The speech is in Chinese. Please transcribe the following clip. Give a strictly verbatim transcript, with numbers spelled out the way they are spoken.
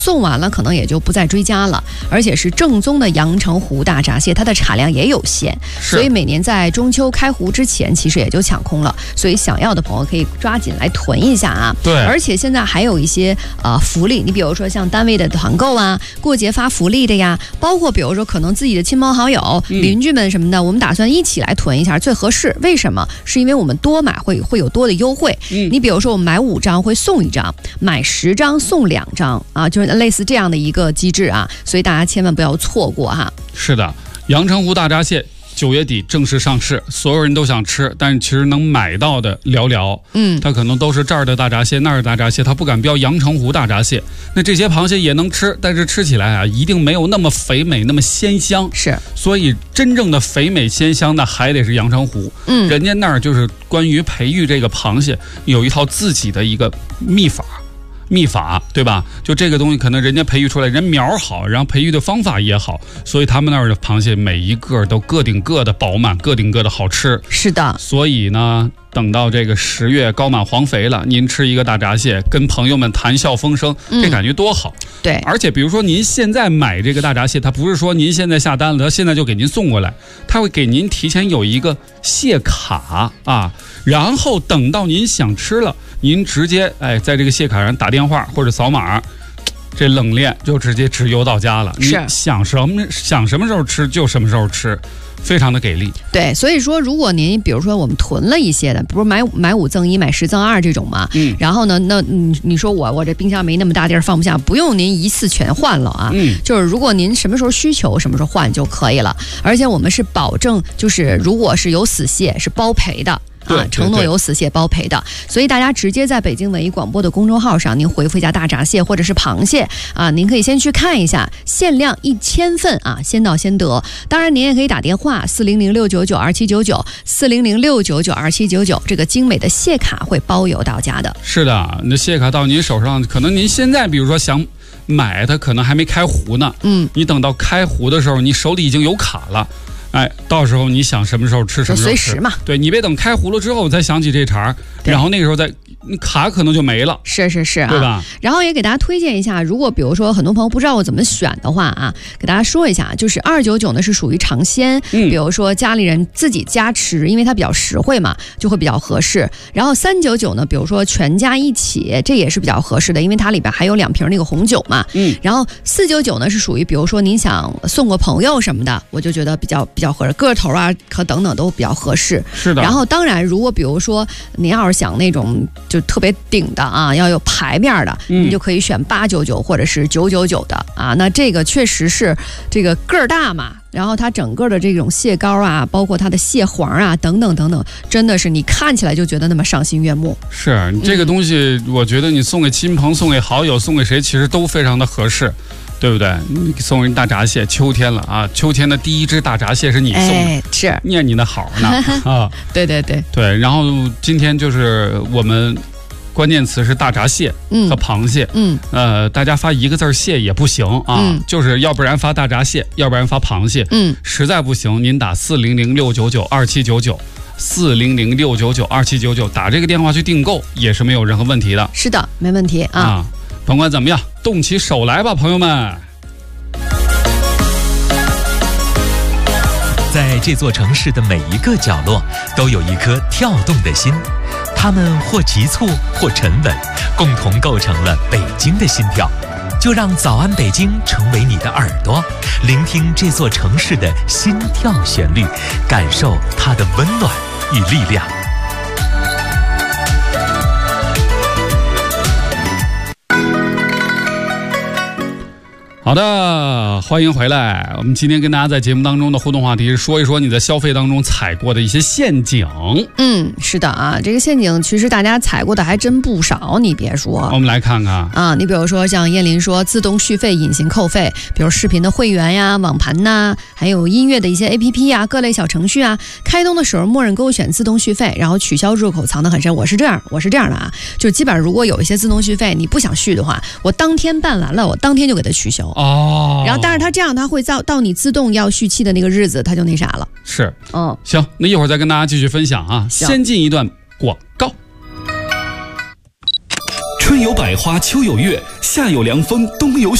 送完了可能也就不再追加了，而且是正宗的阳澄湖大闸蟹，它的产量也有限，所以每年在中秋开湖之前其实也就抢空了，所以想要的朋友可以抓紧来囤一下啊。 对， 而且现在还有一些呃福利，你比如说像单位的团购啊，过节发福利的呀，包括比如说可能自己的亲朋好友、嗯、邻居们什么的，我们打算一起来囤一下最合适。为什么？是因为我们多买会会有多的优惠。嗯，你比如说我们买五张会送一张，买十张送两张啊，就是类似这样的一个机制啊，所以大家千万不要错过哈。 是的，阳澄湖大闸蟹九月底正式上市，所有人都想吃，但是其实能买到的寥寥。嗯，它可能都是这儿的大闸蟹，那儿的大闸蟹，它不敢标阳澄湖大闸蟹。那这些螃蟹也能吃，但是吃起来啊，一定没有那么肥美，那么鲜香。 是， 所以真正的肥美鲜香，那还得是阳澄湖。嗯，人家那儿就是关于培育这个螃蟹有一套自己的一个秘法。秘法对吧？就这个东西可能人家培育出来人苗好，然后培育的方法也好，所以他们那儿的螃蟹每一个都个顶个的饱满，个顶个的好吃。 是的， 所以呢等到这个十月高满黄肥了，您吃一个大闸蟹，跟朋友们谈笑风生，这感觉多好。 嗯、对， 而且比如说您现在买这个大闸蟹，它不是说您现在下单了，它现在就给您送过来，它会给您提前有一个蟹卡啊，然后等到您想吃了，您直接哎在这个蟹卡上打电话或者扫码，这冷链就直接直邮到家了。 是， 你想什么想什么时候吃就什么时候吃。非常的给力。 对，所以说如果您比如说我们囤了一些的，不是买买五赠一买十赠二这种嘛，嗯，然后呢那你你说我我这冰箱没那么大地儿放不下，不用您一次全换了啊，嗯，就是如果您什么时候需求什么时候换就可以了，而且我们是保证就是如果是有死蟹是包赔的。啊，承诺有死蟹包赔的，所以大家直接在北京文艺广播的公众号上，您回复一下大闸蟹或者是螃蟹啊，您可以先去看一下，限量一千份啊，先到先得。当然，您也可以打电话四零零六九九二七九九四零零六九九二七九九，这个精美的蟹卡会包邮到家的。 是的，那蟹卡到您手上，可能您现在比如说想买，它可能还没开壶呢，嗯，你等到开壶的时候，你手里已经有卡了。哎，到时候你想什么时候吃什么时候吃， 随时嘛。 对，你别等开葫芦之后才想起这茬，然后那个时候再卡可能就没了。 是是是啊， 对吧？ 然后也给大家推荐一下，如果比如说很多朋友不知道我怎么选的话啊，给大家说一下，就是二九九呢是属于尝鲜，嗯，比如说家里人自己家吃，因为它比较实惠嘛，就会比较合适。然后三九九呢，比如说全家一起，这也是比较合适的，因为它里边还有两瓶那个红酒嘛，嗯。然后四九九呢是属于比如说您想送个朋友什么的，我就觉得比较比较合适，个头啊和等等都比较合适。 是的。 然后当然，如果比如说您要是想那种就特别顶的啊，要有牌面的，嗯、你就可以选八九九或者是九九九的啊。那这个确实是这个个儿大嘛，然后它整个的这种蟹膏啊，包括它的蟹黄啊等等等等，真的是你看起来就觉得那么赏心悦目。 是这个东西，嗯、我觉得你送给亲朋、送给好友、送给谁，其实都非常的合适。对不对？你送人大闸蟹，秋天了啊！秋天的第一只大闸蟹是你送的， 哎、是念你的好呢啊！对对对对，然后今天就是我们关键词是大闸蟹和螃蟹，嗯，呃，大家发一个字蟹也不行啊，嗯、就是要不然发大闸蟹，要不然发螃蟹，嗯，实在不行您打四零零六九九二七九九。四零零六九九二七九九打这个电话去订购也是没有任何问题的。 是的，没问题啊。啊甭管怎么样，动起手来吧，朋友们！ 在这座城市的每一个角落，都有一颗跳动的心，它们或急促，或沉稳，共同构成了北京的心跳。就让早安北京成为你的耳朵，聆听这座城市的心跳旋律，感受它的温暖与力量。 好的，欢迎回来。我们今天跟大家在节目当中的互动话题是说一说你在消费当中踩过的一些陷阱。 嗯，是的啊，这个陷阱其实大家踩过的还真不少，你别说。 我们来看看啊，你比如说像燕林说自动续费、隐形扣费，比如视频的会员呀、网盘呐，还有音乐的一些 A P P 呀、各类小程序啊，开通的时候默认勾选自动续费，然后取消入口藏得很深。我是这样，我是这样的啊，就基本上如果有一些自动续费你不想续的话，我当天办完了，我当天就给它取消。 哦， 然后但是它这样，它会到到你自动要续期的那个日子，它就那啥了。 是， 嗯， 行，那一会儿再跟大家继续分享啊。先进一段广告。 春有百花，秋有月，夏有凉风，冬有雪。